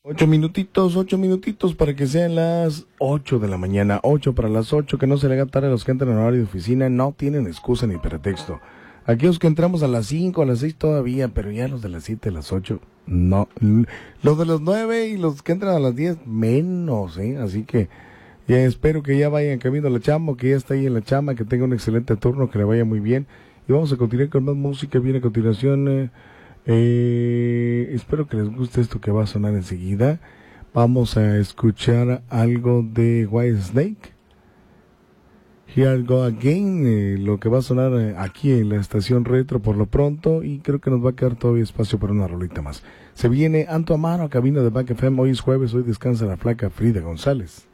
8 minutitos para que sean las 8 de la mañana, 8 para las 8, que no se le haga tarde a los que entran en horario de oficina, no tienen excusa ni pretexto. Aquellos que entramos a las 5, a las 6 todavía, pero ya los de las 7, a las 8, no. Los de las 9 y los que entran a las 10, menos, Así que ya espero que ya vayan camino a la chamba, que ya está ahí en la chamba, que tenga un excelente turno, que le vaya muy bien. Y vamos a continuar con más música, viene a continuación. Espero que les guste esto que va a sonar enseguida. Vamos a escuchar algo de Whitesnake. Here I Go Again, lo que va a sonar aquí en la estación retro por lo pronto, y creo que nos va a quedar todavía espacio para una rolita más. Se viene Anto Amaro a cabina de Back FM. Hoy es jueves, hoy descansa la flaca Frida González.